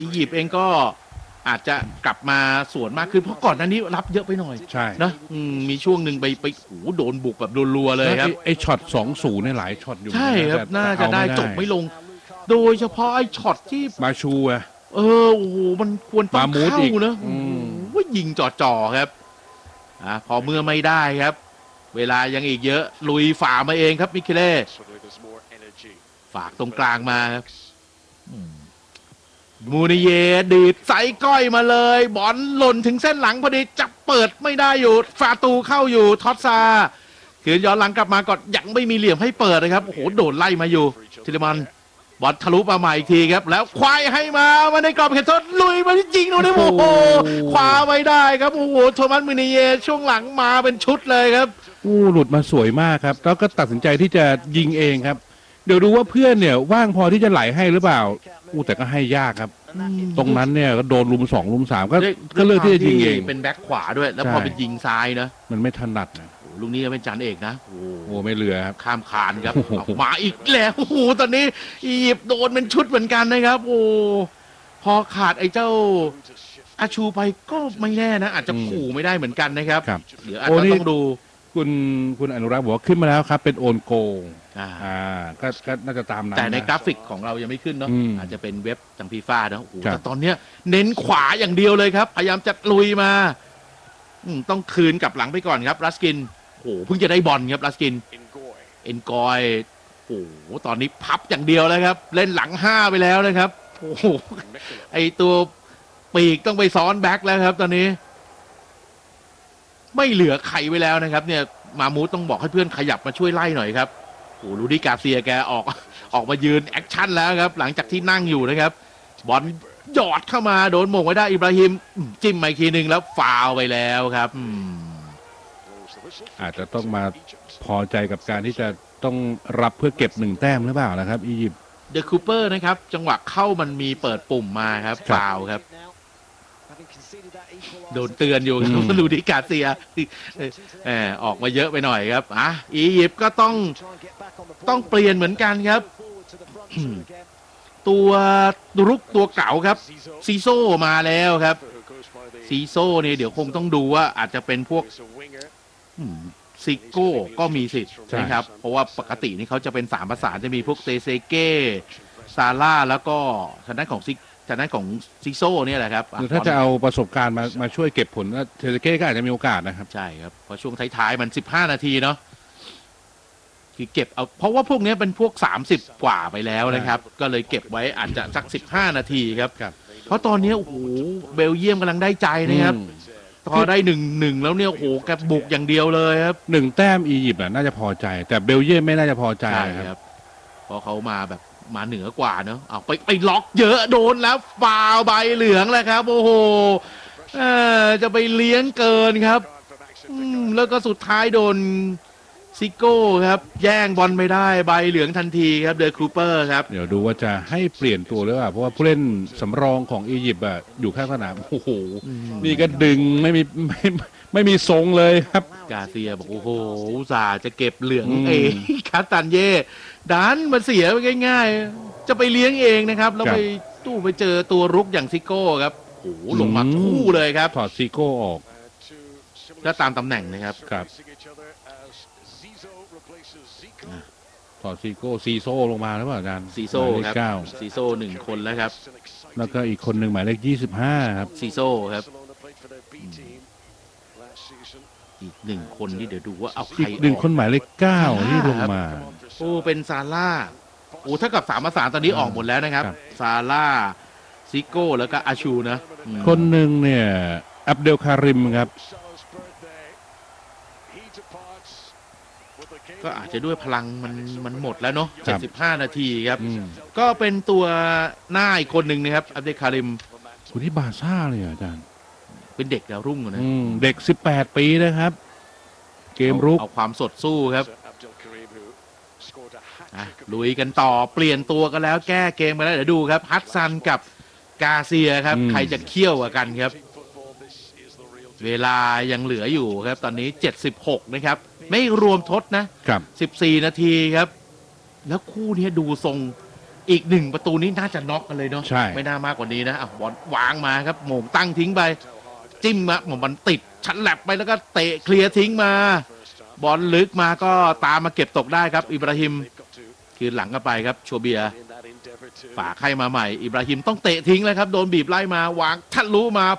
อียิปต์เองก็อาจจะกลับมาสวนมากขึ้นเพราะก่อนหน้านี้รับเยอะไปหน่อยใช่นะมีช่วงหนึ่งไปโดนบุกแบบรัวๆเลยครับไอ้ช็อต2-0เนี่ยหลายช็อตอยู่ใช่ครับน่าจะได้จบไม่ลง โดยเฉพาะไอ้ช็อตที่มาชูอะโอ้โหมันควรต้องเข้านะว่ายิงจ่อๆครับพอเมื่อไม่ได้ครับเวลายังอีกเยอะลุยฝ่ามาเองครับมิเคเล่ฝากตรงกลางมาครับมูนิเยดีดใส่ก้อยมาเลยบอลหล่นถึงเส้นหลังพอดีจับเปิดไม่ได้อยู่ฟาตูเข้าอยู่ท็อตซาคืนย้อนหลังกลับมาก่อนยังไม่มีเหลี่ยมให้เปิดนะครับโอ้โหโดนไล่มาอยู่ทิเลมันบอลทะลุมาใหม่อีกทีครับแล้วควายให้มาในกรอบเขตโทษลุยมาที่จริงโอ้โหคว้าไม่ได้ครับโอ้โหโทมัสมูนิเยช่วงหลังมาเป็นชุดเลยครับหลุดมาสวยมากครับแล้วก็ตัดสินใจที่จะยิงเองครับเดี๋ยวดูว่าเพื่อนเนี่ยว่างพอที่จะไหลให้หรือเปล่าแต่ก็ให้ยากครับตรงนั้นเนี่ยก็โดนลุม2ลุม3ก็เลือกที่จะยิงเองเป็นแบ็คขวาด้วยแล้วพอเป็นยิงซ้ายนะมันไม่ถนัดนะลูกนี้เป็นจานเอกนะโอ้ไม่เหลือครับข้ามคานครับมาอีกแล้วโอ้โหตอนนี้อียิปต์โดนเป็นชุดเหมือนกันนะครับโอ้พอขาดไอ้เจ้าอาชูไปก็ไม่แน่นะอาจจะขู่ไม่ได้เหมือนกันนะครับเดี๋ยวอาจจะต้องดูคุณอนุรักษ์บอกว่าขึ้นมาแล้วครับเป็นโอนโกก็น่าจะตามนั้นแต่ในกราฟิกของเรายังไม่ขึ้นเนาะอาจจะเป็นเว็บทางฟีฟ่าเนาะโอ้แต่ตอนเนี้ยเน้นขวาอย่างเดียวเลยครับพยายามจะลุยมาต้องคืนกลับหลังไปก่อนครับรัสกินโอ้เพิ่งจะได้บอลครับรัสกินเอ็นกอยโอ้ตอนนี้พับอย่างเดียวแล้วครับเล่นหลัง5ไปแล้วนะครับโอ้ไอตัวปีกต้องไปซ้อนแบ็คแล้วครับตอนนี้ไม่เหลือใครไว้แล้วนะครับเนี่ยมามูต้องบอกให้เพื่อนขยับมาช่วยไล่หน่อยครับโอ้ลูดิกาเซียแกออกมายืนแอคชั่นแล้วครับหลังจากที่นั่งอยู่นะครับบอลหยอดเข้ามาโดนหม่งไว้ได้อิบราฮิมจิ้มมาอีกทีหนึ่งแล้วฟาวไปแล้วครับอาจจะต้องมาพอใจกับการที่จะต้องรับเพื่อเก็บ1แต้มหรือเปล่านะครับอียิปต์เดอะคูเปอร์นะครับจังหวะเข้ามันมีเปิดปุ่มมาครับฟาวครับโดนเตือนอยู่ลูดิกาเซียออกมาเยอะไปหน่อยครับอียิปต์ก็ต้องเปลี่ยนเหมือนกันครับตัวรุกตัวเก่าครับซีโซมาแล้วครับซีโซเนี่ยเดี๋ยวคงต้องดูว่าอาจจะเป็นพวกซิโก้ก็มีสิทธิ์นะครับเพราะว่าปกตินี่เขาจะเป็น3 ประสานจะมีพวกเตเซเก้ซาร่าแล้วก็ทางด้านของซิโซเนี่ยแหละครับถ้าจะเอาประสบการณ์มาช่วยเก็บผลเทเซเก้ก็อาจจะมีโอกาสนะครับใช่ครับเพราะช่วงท้ายๆมัน15 นาทีเนาะคือเก็บเอาเพราะว่าพวกนี้เป็นพวก30 กว่าไปแล้วนะครับก็เลยเก็บไว้อาจจะสัก15 นาทีครับเพราะตอนนี้โอ้โหเบลเยียมกำลังได้ใจนะครับพอได้1-1แล้วเนี่ยโอ้โหแกบุกอย่างเดียวเลยครับ 1แต้มอียิปต์น่าจะพอใจแต่เบลเยียมไม่น่าจะพอใจครับเพราะเขามาแบบมาเหนือกว่าเนอะเอาไปล็อกเยอะโดนแล้วฟาวใบเหลืองแล้วครับโอ้โหจะไปเลี้ยงเกินครับแล้วก็สุดท้ายโดนซิโก้ครับแย่งบอลไม่ได้ใบเหลืองทันทีครับเดอะคูเปอร์ครับเดี๋ยวดูว่าจะให้เปลี่ยนตัวหรือเปล่าเพราะว่าผู้เล่นสำรองของอียิปต์อยู่ข้างสนามโอ้โหนี่ก็ดึงไม่มีทรงเลยครับกาเซียบอกโอ้โหอุตส่าห์จะเก็บเหลืองเองคาตันเย่ดันมาเสียไปง่ายๆจะไปเลี้ยงเองนะครับแล้วไปเจอตัวรุกอย่างซิโก้ครับโอ้โหลงมาคู่เลยครับถอดซิโก้ออกก็ตามตำแหน่งนะครับถอดซีโซลงมาแล้วเปล่าอาจารย์ซีโซครับซีโซ1 คนแล้วครับแล้วก็อีกคนหนึ่งหมายเลข25ครับซีโซครับอีก1 คนที่เดี๋ยวดูว่าเอาใครอีก1 คนหมายเลข9ที่ลงมาโอ้เป็นซาร่าโอ้ถ้ากับ3 ประสานตอนนี้ออกหมดแล้วนะครับซาร่าซิโก้แล้วก็อาชูนะคนหนึ่งเนี่ยอับเดลคาริมครับก็อาจจะด้วยพลังมันหมดแล้วเนาะ75 นาทีครับก็เป็นตัวหน้าอีกคนหนึ่งนะครับอับเดลคาริมคนที่บาซ่าเลยอาจารย์เป็นเด็กดาวรุ่งนะเด็ก18 ปีนะครับเกมรุกเอาความสดสู้ครับลุยกันต่อเปลี่ยนตัวกันแล้วแก้เกมมาแล้วเดี๋ยวดูครับฮัตซันกับกาเซียครับใครจะเขี้ยวกว่ากันครับเวลายังเหลืออยู่ครับตอนนี้76นะครับไม่รวมทดนะ14 นาทีครับแล้วคู่นี้ดูทรงอีก1ประตูนี้น่าจะน็อกกันเลยเนาะใช่ไม่น่ามากกว่านี้นะอ่ะบอลวางมาครับโหม่งตั้งทิ้งไปจิ้มมามันติดชันแลบไปแล้วก็เตะเคลียร์ทิ้งมาบอลลึกมาก็ตามมาเก็บตกได้ครับอิบราฮิมคืนหลังกันไปครับชัวเบียร์ฝากให้มาใหม่อิบราฮิมต้องเตะทิ้งเลยครับโดนบีบไล่มาวางทะลุมา